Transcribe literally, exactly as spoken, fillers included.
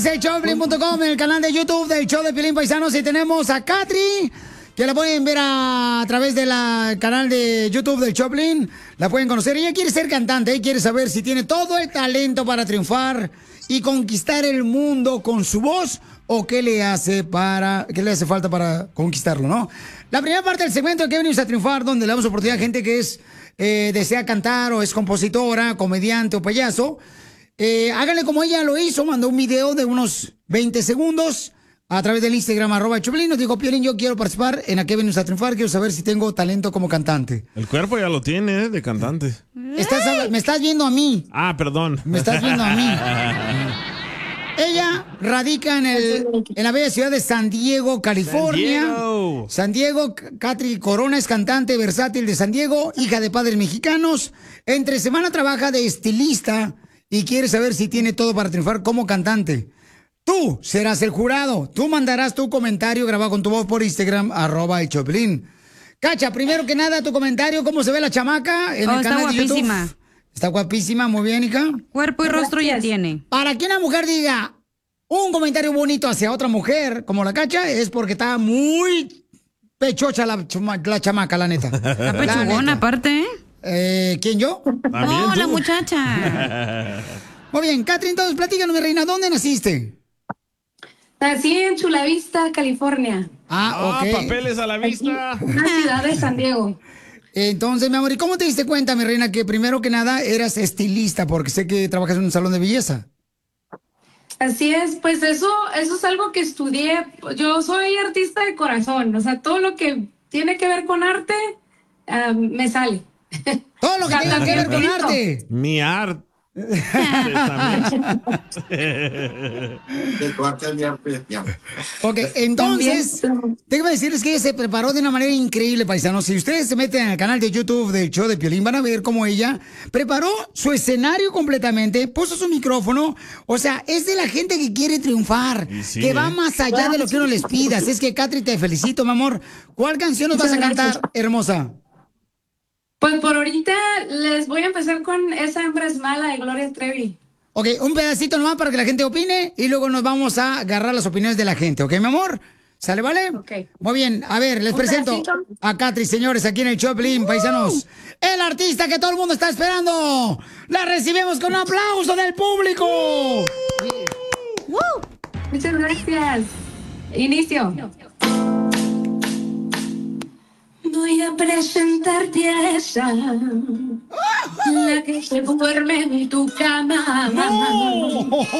Síganos en showplin punto com, en el canal de YouTube del show de Piolín, paisanos. Y tenemos a Katri, que la pueden ver a, a través del canal de YouTube del Choplin. La pueden conocer. Ella quiere ser cantante y quiere saber si tiene todo el talento para triunfar y conquistar el mundo con su voz, o qué le hace para qué le hace falta para conquistarlo, ¿no? La primera parte del segmento de que venimos a triunfar, donde le damos oportunidad a gente que es eh, desea cantar o es compositora, comediante o payaso. Eh, háganle como ella lo hizo, mandó un video de unos veinte segundos a través del Instagram, arroba Choplin. Nos dijo: Piolín, yo quiero participar en A qué venimos a triunfar, quiero saber si tengo talento como cantante. El cuerpo ya lo tiene, ¿eh? De cantante. Estás, me estás viendo a mí. Ah, perdón. Me estás viendo a mí. Ella radica en, el, en la bella ciudad de San Diego, California. San Diego. San Diego. Katri Corona es cantante versátil de San Diego, hija de padres mexicanos. Entre semana trabaja de estilista y quiere saber si tiene todo para triunfar como cantante. Tú serás el jurado. Tú mandarás tu comentario grabado con tu voz por Instagram, arroba el Choplin. Cacha, primero que nada, tu comentario, ¿cómo se ve la chamaca en oh, el canal de YouTube? Está guapísima. Está guapísima, muy bien, hija. Cuerpo y rostro ya tiene. Para que una mujer diga un comentario bonito hacia otra mujer, como la Cacha, es porque está muy pechocha la, la chamaca, la neta. Está pechugona, aparte, ¿eh? Eh, ¿Quién, yo? No, la muchacha. Muy bien, Katri, entonces platícanos, mi reina, ¿dónde naciste? Nací en Chula Vista, California. Ah, ok. Ah, papeles a la vista. Aquí, en la ciudad de San Diego. Entonces, mi amor, ¿y cómo te diste cuenta, mi reina, que primero que nada eras estilista? Porque sé que trabajas en un salón de belleza. Así es, pues eso, eso es algo que estudié. Yo soy artista de corazón, o sea, todo lo que tiene que ver con arte, uh, me sale. Todo lo que tenga que ver con arte. Mi arte. Ok, entonces, tengo que decirles que ella se preparó de una manera increíble, paisanos. Si ustedes se meten al canal de YouTube del show de Piolín, van a ver cómo ella preparó su escenario completamente, puso su micrófono. O sea, es de la gente que quiere triunfar, sí, que va más allá de lo que uno les pida. Así es que, Katri, te felicito, mi amor. ¿Cuál canción nos vas a cantar, hermosa? Pues por ahorita les voy a empezar con Esa hembra es mala de Gloria Trevi. Ok, un pedacito nomás para que la gente opine y luego nos vamos a agarrar las opiniones de la gente, ¿ok, mi amor? ¿Sale, vale? Ok. Muy bien, a ver, les ¿Un presento pedacito? a Katri, señores, aquí en el Choplin, paisanos. El artista que todo el mundo está esperando. La recibimos con un aplauso del público. ¡Woo! Muchas gracias. Inicio. Voy a presentarte a esa, la que se duerme en tu cama. No.